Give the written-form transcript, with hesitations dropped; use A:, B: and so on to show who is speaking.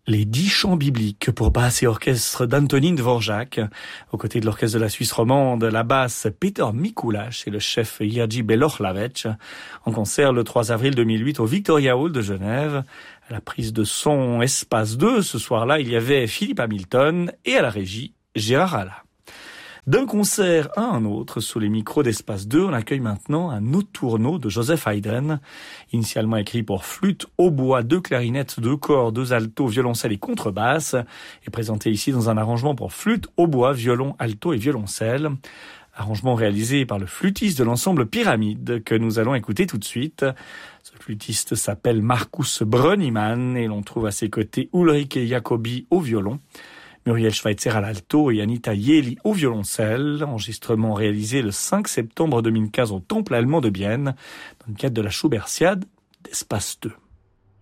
A: Les 10 chants bibliques pour basse et orchestre d'Antonín Dvořák. Aux côtés de l'orchestre de la Suisse romande, la basse Peter Mikuláš et le chef Jiří Belohlavec. En concert le 3 avril 2008 au Victoria Hall de Genève. À la prise de son Espace 2, ce soir-là, il y avait Philippe Hamilton et à la régie, Gérard Alla. D'un concert à un autre, sous les micros d'Espace 2, on accueille maintenant un Notturno de Joseph Haydn, initialement écrit pour flûte, hautbois, 2 clarinettes, 2 corps, 2 altos, violoncelle et contrebasse, et présenté ici dans un arrangement pour flûte, hautbois, violon, alto et violoncelle. Arrangement réalisé par le flûtiste de l'ensemble Pyramide, que nous allons écouter tout de suite. Ce flûtiste s'appelle Markus Brönnimann, et l'on trouve à ses côtés Ulrike Jacobi au violon, Muriel Schweitzer à l'alto et Anita Jeli au violoncelle. Enregistrement réalisé le 5 septembre 2015 au Temple allemand de Bienne, dans le cadre de la Schubertiade d'Espace 2.